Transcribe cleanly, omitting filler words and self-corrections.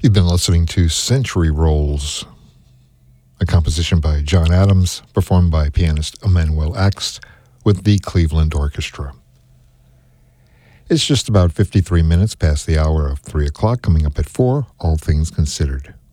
You've been listening to Century Rolls, a composition by John Adams, performed by pianist Emanuel Axt with the Cleveland Orchestra. It's just about 53 minutes past the hour of 3 o'clock. Coming up at 4, All Things Considered.